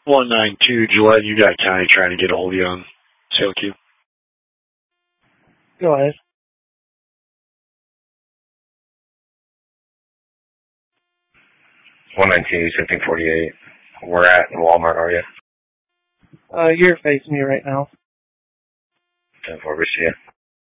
192 Gillette, you got County trying to get a hold of you on sale queue. Go ahead. $192.1548. Where at in Walmart are you? You're facing me right now. 10-4, Richie.